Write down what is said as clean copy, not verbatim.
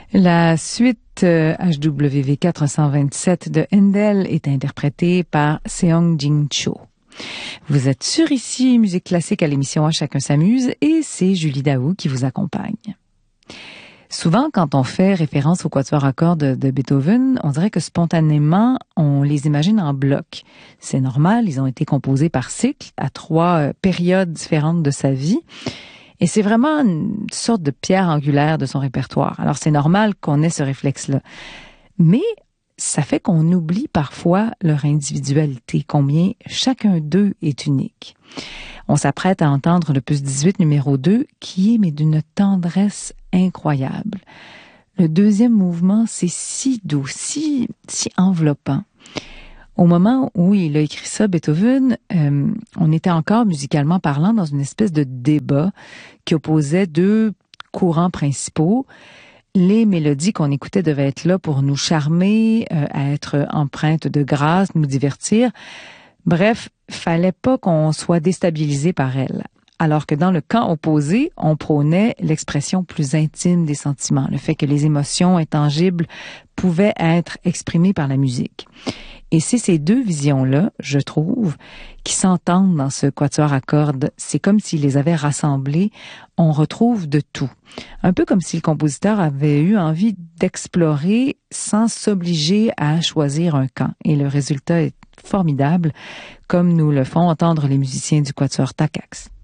La suite HWV 427 de Handel est interprétée par Seong Jin Cho. Vous êtes sur ici Musique classique à l'émission À chacun s'amuse et c'est Julie Daou qui vous accompagne. Souvent, quand on fait référence au quatuor à cordes de Beethoven, on dirait que spontanément, on les imagine en bloc. C'est normal, ils ont été composés par cycle à 3 périodes différentes de sa vie. Et c'est vraiment une sorte de pierre angulaire de son répertoire. Alors, c'est normal qu'on ait ce réflexe-là. Mais ça fait qu'on oublie parfois leur individualité, combien chacun d'eux est unique. On s'apprête à entendre l'opus 18 numéro 2, qui est mais d'une tendresse incroyable. Le deuxième mouvement, c'est si doux, si enveloppant. Au moment où il a écrit ça, Beethoven, on était encore musicalement parlant dans une espèce de débat qui opposait 2 courants principaux. Les mélodies qu'on écoutait devaient être là pour nous charmer, à être empreintes de grâce, nous divertir. Bref, fallait pas qu'on soit déstabilisé par elles. Alors que dans le camp opposé, on prônait l'expression plus intime des sentiments, le fait que les émotions intangibles pouvaient être exprimées par la musique. Et c'est ces 2 visions-là, je trouve, qui s'entendent dans ce quatuor à cordes. C'est comme s'il les avait rassemblées. On retrouve de tout. Un peu comme si le compositeur avait eu envie d'explorer sans s'obliger à choisir un camp. Et le résultat est formidable, comme nous le font entendre les musiciens du quatuor Takacs.